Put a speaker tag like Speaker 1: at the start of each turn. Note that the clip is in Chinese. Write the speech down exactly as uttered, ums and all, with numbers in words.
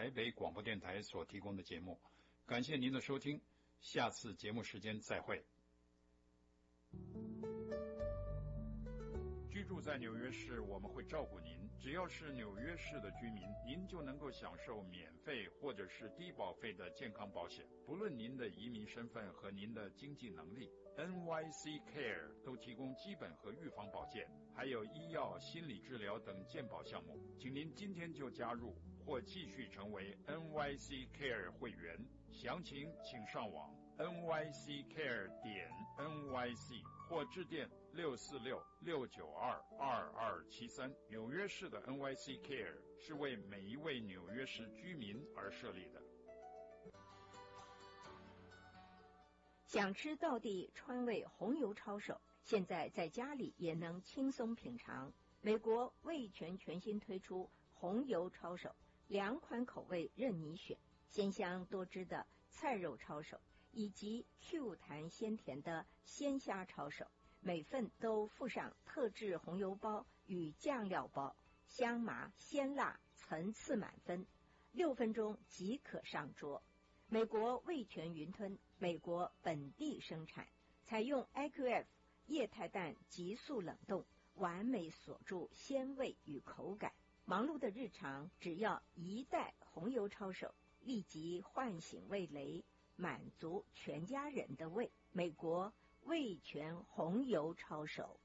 Speaker 1: 台北广播电台所提供的节目。感谢您的收听，下次节目时间再会。居住在纽约市，我们会照顾您。只要是纽约市的居民，您就能够享受免费或者是低保费的健康保险，不论您的移民身份和您的经济能力。N Y C Care 都提供基本和预防保健，还有医药、心理治疗等健保项目。请您今天就加入或继续成为 N Y C Care 会员，详情请上网 N Y C care 点 N Y C 或致电六四六六九二二二七三。纽约市的 N Y C Care 是为每一位纽约市居民而设立的。
Speaker 2: 想吃道地川味红油抄手，现在在家里也能轻松品尝。美国味全全新推出红油抄手，两款口味任你选，鲜香多汁的菜肉抄手，以及 Q 弹鲜甜的鲜虾抄手，每份都附上特制红油包与酱料包，香麻鲜辣，层次满分，六分钟即可上桌。美国味全云吞，美国本地生产，采用 I Q F 液态氮急速冷冻，完美锁住鲜味与口感。忙碌的日常，只要一袋红油抄手，立即唤醒味蕾，满足全家人的胃。美国味全红油抄手。